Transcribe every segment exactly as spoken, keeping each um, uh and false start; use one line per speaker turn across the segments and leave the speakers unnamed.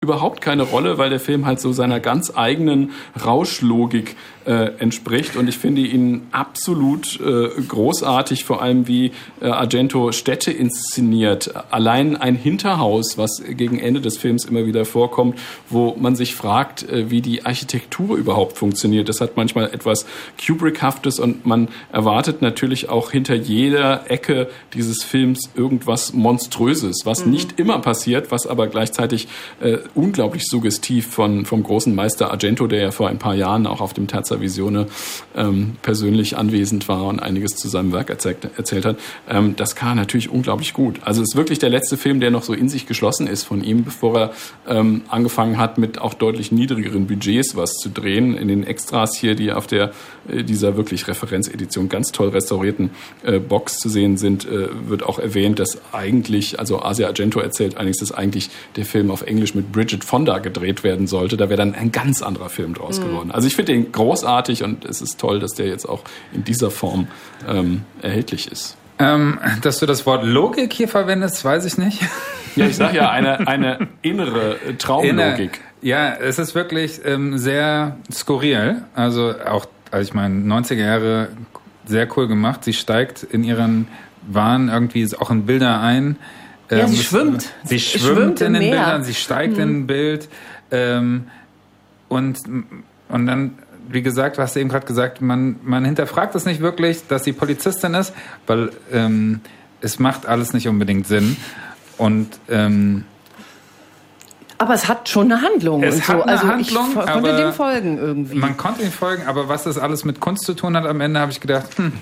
überhaupt keine Rolle, weil der Film halt so seiner ganz eigenen Rauschlogik äh, entspricht. Und ich finde ihn absolut äh, großartig, vor allem wie äh, Argento Städte inszeniert. Allein ein Hinterhaus, was gegen Ende des Films immer wieder vorkommt, wo man sich fragt, äh, wie die Architektur überhaupt funktioniert. Das hat manchmal etwas Kubrickhaftes und man erwartet natürlich auch hinter jeder Ecke dieses Films irgendwas Monströses, was mhm. nicht immer passiert, was aber gleichzeitig äh, unglaublich suggestiv von vom großen Meister Argento, der ja vor ein paar Jahren auch auf dem Terza Visione ähm, persönlich anwesend war und einiges zu seinem Werk erzählt, erzählt hat. Ähm, das kann natürlich unglaublich gut. Also es ist wirklich der letzte Film, der noch so in sich geschlossen ist von ihm, bevor er ähm, angefangen hat, mit auch deutlich niedrigeren Budgets was zu drehen. In den Extras hier, die auf der äh, dieser wirklich Referenzedition ganz toll restaurierten äh, Box zu sehen sind, äh, wird auch erwähnt, dass eigentlich, also Asia Argento erzählt eigentlich, dass eigentlich der Film auf Englisch mit Bridget Fonda gedreht werden sollte. Da wäre dann ein ganz anderer Film draus mhm. geworden. Also ich finde den großartig und es ist toll, dass der jetzt auch in dieser Form ähm, erhältlich ist.
Ähm, dass du das Wort Logik hier verwendest, weiß ich nicht.
Ja, ich sage ja eine, eine innere Traumlogik.
Inne, ja, es ist wirklich ähm, sehr skurril. Also auch, also ich meine, neunziger Jahre sehr cool gemacht. Sie steigt in ihren Wahn irgendwie auch in Bilder ein.
Ja, sie schwimmt.
Sie schwimmt, schwimmt in den Meer. Bildern, sie steigt hm. in ein Bild. Ähm, und, und dann, wie gesagt, hast du eben gerade gesagt, man, man hinterfragt es nicht wirklich, dass sie Polizistin ist, weil ähm, es macht alles nicht unbedingt Sinn. Und ähm,
aber es hat schon eine Handlung.
Es
und
hat
so.
eine
also
Handlung,
ich konnte dem folgen irgendwie.
Man konnte ihm folgen, aber was das alles mit Kunst zu tun hat am Ende, habe ich gedacht, hm,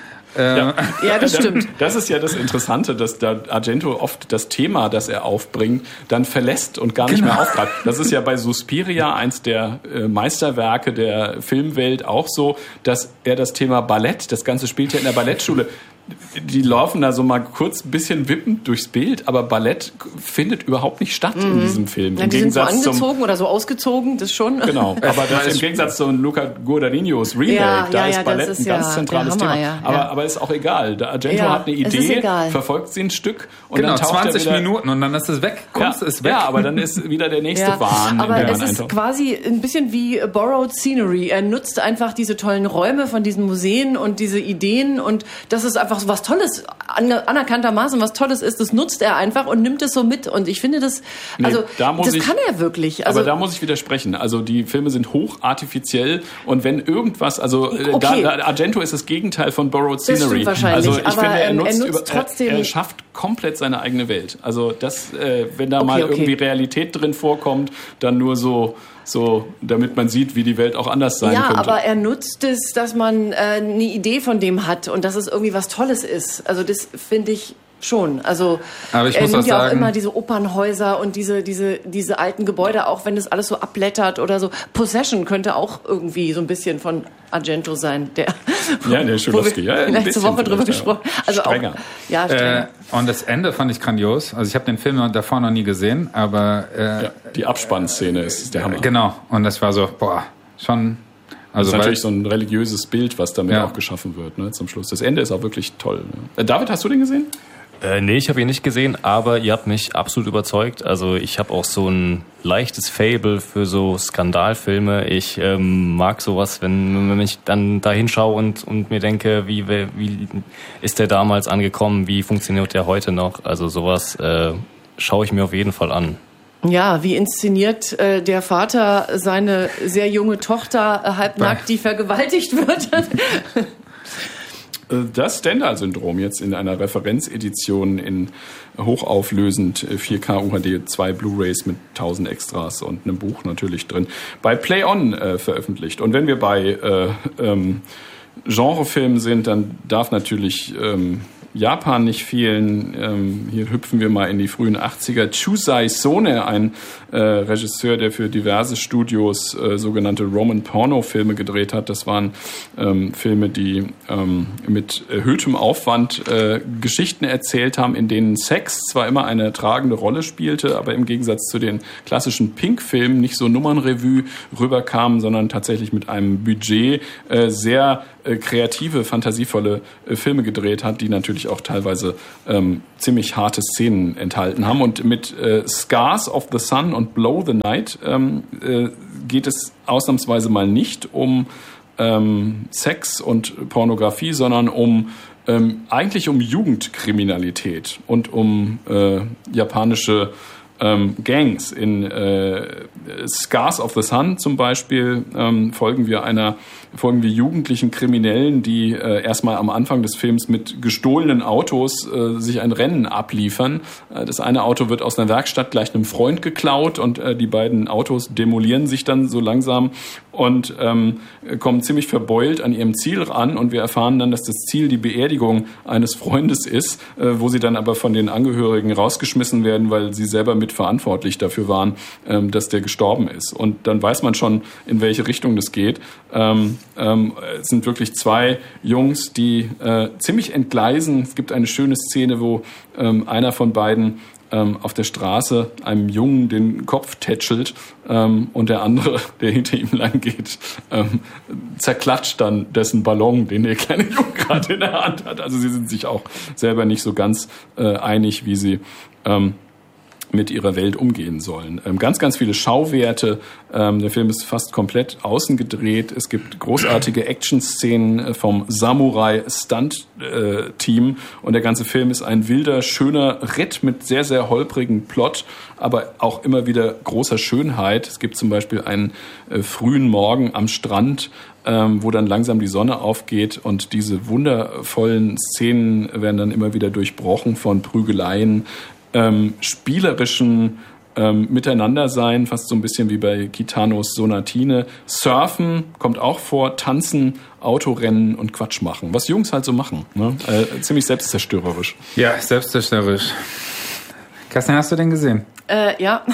Ja.
ja, das stimmt.
Das ist ja das Interessante, dass da Argento oft das Thema, das er aufbringt, dann verlässt und gar nicht genau. mehr aufgreift. Das ist ja bei Suspiria, eins der äh, Meisterwerke der Filmwelt, auch so, dass er das Thema Ballett, das Ganze spielt ja in der Ballettschule, die laufen da so mal kurz ein bisschen wippend durchs Bild, aber Ballett findet überhaupt nicht statt mhm. in diesem Film.
Ja,
Im
die
Gegensatz
sind so angezogen
zum,
oder so ausgezogen, das schon.
Genau, aber das im Gegensatz zu Luca Guadagnino's Remake,
ja,
da
ja,
ist
ja,
Ballett
ist
ein ganz
ja
zentrales
Hammer,
Thema.
ja,
aber,
ja.
aber ist auch egal. Der Argento
ja,
hat eine Idee, verfolgt sie ein Stück und
genau,
dann taucht
zwanzig
er wieder,
Minuten und dann ist es weg. Kunst
ja,
ist weg.
Ja, aber dann ist wieder der nächste
ja,
Wahn.
Aber
in
es ist
eintaucht.
quasi ein bisschen wie Borrowed Scenery. Er nutzt einfach diese tollen Räume von diesen Museen und diese Ideen und das ist einfach so was Tolles, anerkanntermaßen was Tolles ist, das nutzt er einfach und nimmt es so mit. Und ich finde das, also nee, da das ich, kann er wirklich. Also,
aber da muss ich widersprechen. Also die Filme sind hoch artifiziell und wenn irgendwas, also
okay.
da, da, Argento ist das Gegenteil von Borrowed Scenery.
Das wahrscheinlich.
Also ich
aber
finde, er
ähm,
nutzt,
er nutzt
über,
trotzdem.
Er, er schafft komplett seine eigene Welt. Also das, äh, wenn da
okay,
mal
okay.
irgendwie Realität drin vorkommt, dann nur so so, damit man sieht, wie die Welt auch anders sein
ja,
könnte.
Ja, aber er nutzt es, dass man äh, eine Idee von dem hat und dass es irgendwie was Tolles ist. Also das finde ich schon. Also
aber ich
er
muss
nimmt
auch
ja auch
sagen,
immer diese Opernhäuser und diese diese diese alten Gebäude, auch wenn das alles so abblättert oder so. Possession könnte auch irgendwie so ein bisschen von Argento sein, der
ja, der Schulowski, ja,
ja, letzte Woche drüber gesprochen. Also
strenger.
Auch, ja, strenger.
Äh, und das Ende fand ich grandios. Also ich habe den Film davor noch nie gesehen, aber äh,
ja, die Abspannszene ist der Hammer.
Genau. Und das war so, boah, schon. Also
das ist natürlich so ein religiöses Bild, was damit
ja.
auch geschaffen wird, ne, zum Schluss. Das Ende ist auch wirklich toll. Ne? Äh, David, hast du den gesehen?
Äh, nee, ich habe ihn nicht gesehen, aber ihr habt mich absolut überzeugt. Also ich habe auch so ein leichtes Faible für so Skandalfilme. Ich ähm, mag sowas, wenn, wenn ich dann da hinschaue und, und mir denke, wie, wie ist der damals angekommen, wie funktioniert der heute noch? Also sowas äh, schaue ich mir auf jeden Fall an.
Ja, wie inszeniert äh, der Vater seine sehr junge Tochter äh, halbnackt, die vergewaltigt wird?
Das Stendhal-Syndrom jetzt in einer Referenzedition in hochauflösend vier K U H D, zwei Blu-rays mit tausend Extras und einem Buch natürlich drin, bei Play On äh, veröffentlicht. Und wenn wir bei äh, ähm, Genrefilmen sind, dann darf natürlich ähm, Japan nicht fehlen. Ähm, hier hüpfen wir mal in die frühen achtziger. Chusai Sone, ein äh, Regisseur, der für diverse Studios äh, sogenannte Roman-Porno-Filme gedreht hat. Das waren ähm, Filme, die ähm, mit erhöhtem Aufwand äh, Geschichten erzählt haben, in denen Sex zwar immer eine tragende Rolle spielte, aber im Gegensatz zu den klassischen Pink-Filmen nicht so Nummernrevue rüberkam, sondern tatsächlich mit einem Budget äh, sehr äh, kreative, fantasievolle äh, Filme gedreht hat, die natürlich wirklich auch teilweise ähm, ziemlich harte Szenen enthalten haben. Und mit äh, Scars of the Sun und Blow the Night ähm, äh, geht es ausnahmsweise mal nicht um ähm, Sex und Pornografie, sondern um ähm, eigentlich um Jugendkriminalität und um äh, japanische ähm, Gangs. In äh, Scars of the Sun zum Beispiel ähm, folgen wir einer folgen wir jugendlichen Kriminellen, die äh, erstmal am Anfang des Films mit gestohlenen Autos äh, sich ein Rennen abliefern. Äh, das eine Auto wird aus einer Werkstatt gleich einem Freund geklaut und äh, die beiden Autos demolieren sich dann so langsam und ähm, kommen ziemlich verbeult an ihrem Ziel an, und wir erfahren dann, dass das Ziel die Beerdigung eines Freundes ist, äh, wo sie dann aber von den Angehörigen rausgeschmissen werden, weil sie selber mitverantwortlich dafür waren, ähm, dass der gestorben ist. Und dann weiß man schon, in welche Richtung das geht. Ähm, ähm, es sind wirklich zwei Jungs, die äh, ziemlich entgleisen. Es gibt eine schöne Szene, wo ähm, einer von beiden ähm, auf der Straße einem Jungen den Kopf tätschelt ähm, und der andere, der hinter ihm lang geht, ähm, zerklatscht dann dessen Ballon, den der kleine Junge gerade in der Hand hat. Also sie sind sich auch selber nicht so ganz äh, einig, wie sie ähm, mit ihrer Welt umgehen sollen. Ähm, ganz, ganz viele Schauwerte. Ähm, der Film ist fast komplett außen gedreht. Es gibt großartige Action-Szenen vom Samurai-Stunt-Team. Äh, und der ganze Film ist ein wilder, schöner Ritt mit sehr, sehr holprigen Plot, aber auch immer wieder großer Schönheit. Es gibt zum Beispiel einen äh, frühen Morgen am Strand, ähm, wo dann langsam die Sonne aufgeht, und diese wundervollen Szenen werden dann immer wieder durchbrochen von Prügeleien, Ähm, spielerischen ähm, Miteinandersein, fast so ein bisschen wie bei Kitanos Sonatine. Surfen kommt auch vor, Tanzen, Autorennen und Quatsch machen. Was Jungs halt so machen. Ne? Äh, ziemlich selbstzerstörerisch.
Ja, selbstzerstörerisch. Kerstin, hast du den gesehen?
Äh, ja.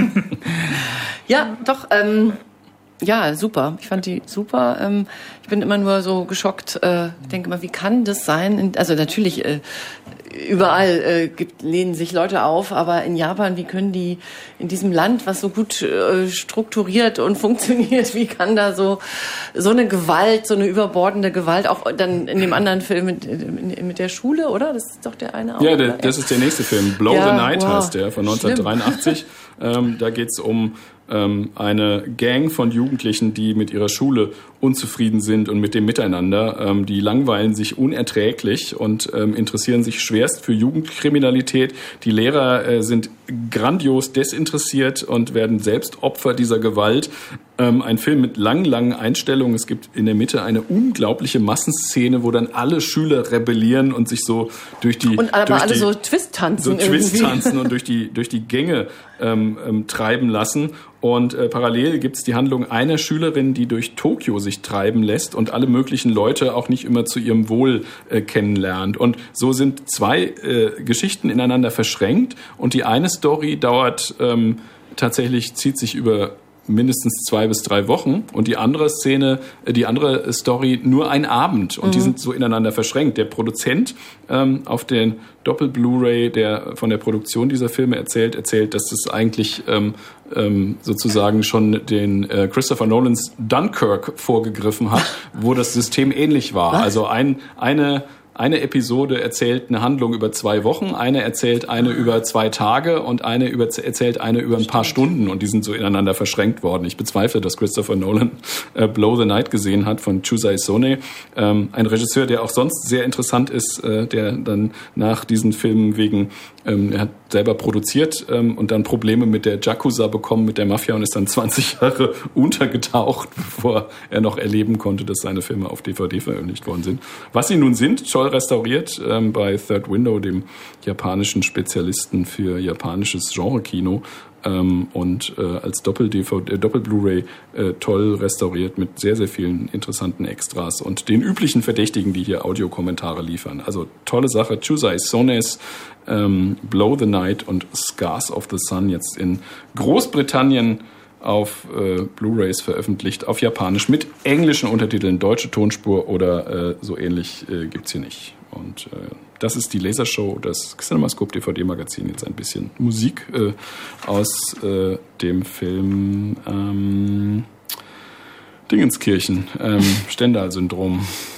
ja, doch. Ähm, ja, super. Ich fand die super. Ähm, ich bin immer nur so geschockt. Äh, ich denke mal, wie kann das sein? Also natürlich, äh, überall äh, gibt, lehnen sich Leute auf, aber in Japan, wie können die in diesem Land, was so gut äh, strukturiert und funktioniert, wie kann da so so eine Gewalt, so eine überbordende Gewalt, auch dann in dem anderen Film mit, mit der Schule, oder? Das ist doch der eine auch.
Ja, der, das ist der nächste Film. Blow
ja,
the Night
wow.
heißt der, von neunzehnhundertdreiundachtzig. Ähm, da geht's um ähm, eine Gang von Jugendlichen, die mit ihrer Schule unzufrieden sind und mit dem Miteinander. Ähm, die langweilen sich unerträglich und ähm, interessieren sich schwerst für Jugendkriminalität. Die Lehrer äh, sind grandios desinteressiert und werden selbst Opfer dieser Gewalt. Ähm, ein Film mit langen, langen Einstellungen. Es gibt in der Mitte eine unglaubliche Massenszene, wo dann alle Schüler rebellieren und sich so durch die...
Und aber
durch
alle
die,
so Twist-tanzen
so Twist-tanzen und durch die, durch die Gänge ähm, ähm, treiben lassen. Und äh, parallel gibt es die Handlung einer Schülerin, die durch Tokio sich treiben lässt und alle möglichen Leute auch nicht immer zu ihrem Wohl äh, kennenlernt. Und so sind zwei äh, Geschichten ineinander verschränkt, und die eine Story dauert ähm, tatsächlich, zieht sich über mindestens zwei bis drei Wochen, und die andere Szene, die andere Story nur ein Abend, und mhm. die sind so ineinander verschränkt. Der Produzent ähm, auf den Doppel-Blu-ray, der von der Produktion dieser Filme erzählt, erzählt, dass es eigentlich ähm, ähm, sozusagen schon den äh, Christopher Nolans Dunkirk vorgegriffen hat, wo das System ähnlich war. Was? Also ein eine Eine Episode erzählt eine Handlung über zwei Wochen, eine erzählt eine über zwei Tage und eine über, erzählt eine über ein paar Stunden, und die sind so ineinander verschränkt worden. Ich bezweifle, dass Christopher Nolan äh, Blow the Night gesehen hat von Chusai Sone, ähm, ein Regisseur, der auch sonst sehr interessant ist, äh, der dann nach diesen Filmen wegen, ähm, er hat selber produziert ähm, und dann Probleme mit der Yakuza bekommen, mit der Mafia, und ist dann zwanzig Jahre untergetaucht, bevor er noch erleben konnte, dass seine Filme auf D V D veröffentlicht worden sind. Was sie nun sind, toll restauriert ähm, bei Third Window, dem japanischen Spezialisten für japanisches Genre-Kino, ähm, und äh, als Doppel-D V D, äh, Doppel-Blu-ray äh, toll restauriert mit sehr, sehr vielen interessanten Extras und den üblichen Verdächtigen, die hier Audiokommentare liefern. Also tolle Sache. Chusai Sones, ähm, Blow the Night und Scars of the Sun, jetzt in Großbritannien auf äh, Blu-rays veröffentlicht, auf Japanisch mit englischen Untertiteln, deutsche Tonspur oder äh, so ähnlich äh, gibt's hier nicht. Und äh, das ist die Lasershow, das CinemaScope D V D-Magazin. Jetzt ein bisschen Musik äh, aus äh, dem Film ähm, Dingenskirchen, ähm, Stendal-Syndrom.